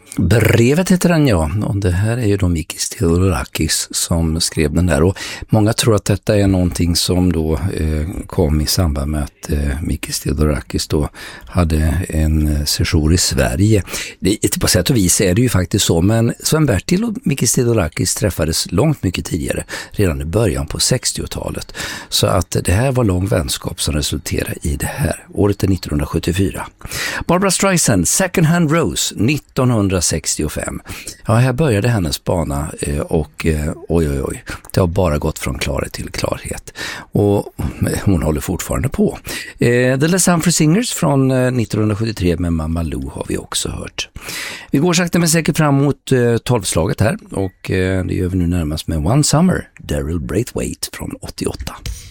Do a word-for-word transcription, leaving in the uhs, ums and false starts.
Brevet heter den, ja. Och det här är ju då Mikis Theodorakis som skrev den där. Och många tror att detta är någonting som då eh, kom i samband med att eh, Mikis Theodorakis då hade en sejour i Sverige. Det, på sätt och vis är det ju faktiskt så. Men Sven-Bertil och Mikis Theodorakis träffades långt mycket tidigare. Redan i början på sextiotalet. Så att det här var lång vänskap som resulterade i det här. Året är nittonhundrasjuttiofyra. Barbra Streisand, Second Hand Rose, nittonhundrasextiofem. Ja, här började hennes bana eh, och eh, oj oj oj, det har bara gått från klarhet till klarhet. Och hon håller fortfarande på. Eh, The Les Humphrey Singers från eh, nittonhundrasjuttiotre med Mamma Lou har vi också hört. Vi går sakta men säkert fram mot eh, tolvslaget här och eh, det gör vi nu närmast med One Summer, Daryl Braithwaite från åttioåtta.